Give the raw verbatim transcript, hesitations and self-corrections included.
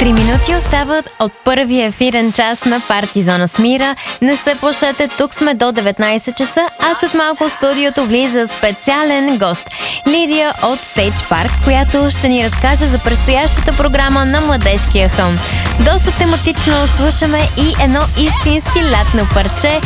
Три минути остават от първия ефирен час на Парти Зона с Мира. Не се плашете, тук сме до деветнайсет часа, а след малко в студиото влиза специален гост Лидия от Stage Park, която ще ни разкаже за предстоящата програма на Младежкия хълм. Доста тематично слушаме и едно истински лятно парче